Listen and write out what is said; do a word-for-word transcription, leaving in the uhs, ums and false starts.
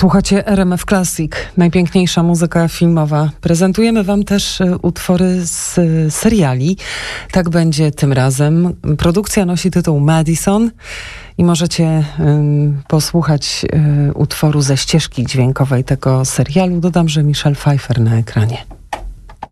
Słuchacie R M F Classic, najpiękniejsza muzyka filmowa. Prezentujemy wam też utwory z seriali. Tak będzie tym razem. Produkcja nosi tytuł Madison i możecie um, posłuchać um, utworu ze ścieżki dźwiękowej tego serialu. Dodam, że Michelle Pfeiffer na ekranie.